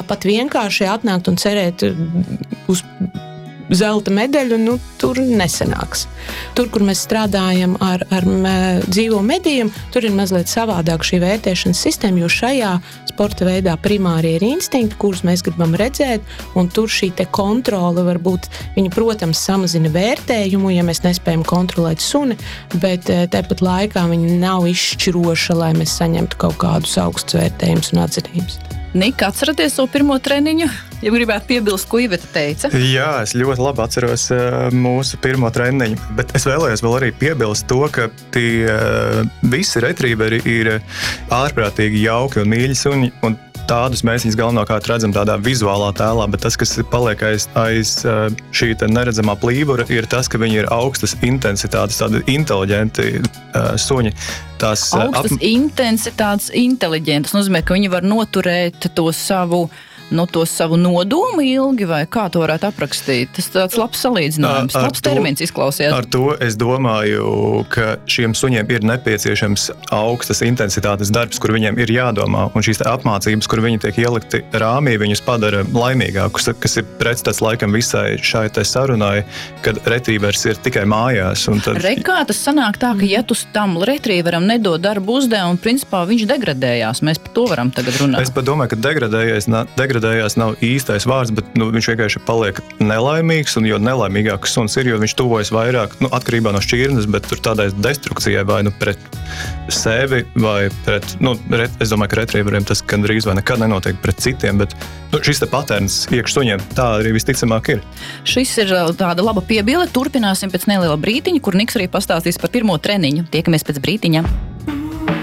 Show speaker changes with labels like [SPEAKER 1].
[SPEAKER 1] tāpat vienkārši atnākt un cerēt uz zelta medaļu, tur nesanāks. Tur, kur mēs strādājam ar dzīvo medijiem, tur ir mazliet savādāk šī vērtēšanas sistēma, jo šajā sporta veidā primāri ir instinkti, kurus mēs gribam redzēt, un tur šī te kontrole varbūt, viņa, protams, samazina vērtējumu, ja mēs nespējam kontrolēt suni, bet tāpat laikā viņa nav izšķiroša, lai mēs saņemtu kaut kādus augstus vērtējumus un atzinības.
[SPEAKER 2] Nika, atceraties savu pirmo treniņu? Ja gribētu piebilst, ko Iveta teica?
[SPEAKER 3] Jā, es ļoti labi atceros mūsu pirmo treniņu, bet es vēlējos vēl arī piebilst to, ka tie visi retrieveri ir ārprātīgi jauki un mīļi suņi, un tādus mēs viņus galvenokārt redzam tādā vizuālā tēlā, bet tas, kas paliek aiz šī neredzamā plīvura, ir tas, ka viņi ir augstas intensitātes, tādi inteliģenti suņi.
[SPEAKER 2] Augstas intensitātes inteliģentas nozīmē, ka viņi var noturēt to savu nodomu ilgi, vai kā to varētu aprakstīt? Tas tāds labs salīdzinājums, labs termins izklausījās.
[SPEAKER 3] Ar to es domāju, ka šiem suņiem ir nepieciešams augstas intensitātes darbs, kur viņiem ir jādomā, un šīs apmācības, kur viņi tiek ielikti rāmī, viņus padara laimīgākus, kas ir pretstats laikam visai šai te sarunai, kad retrievers ir tikai mājās.
[SPEAKER 2] Kā tas sanāk tā, ka ja tu tam retrieveram nedod darbu uzdevumu, principā viņš degradējās. Mēs par to varam tagad runāt.
[SPEAKER 3] Es pat domāju, ka degradējās nav īstais vārds, bet viņš vienkārši paliek nelaimīgs, un jo nelaimīgāks suns ir, jo viņš tuvojas vairāk, atkarībā no šķirnes, bet tur tādai destrukcijai vai pret sevi, vai pret, es domāju, ka retrieveriem tas gandrīz vai nekad nenotiek pret citiem, bet šis te paterns iekš suņiem, tā arī visticamāk ir.
[SPEAKER 2] Šis ir tāda laba piebilde, turpināsim pēc neliela brītiņa, kur Niks arī pastāstīs par pirmo treniņu. Tiekamies pēc brītiņa.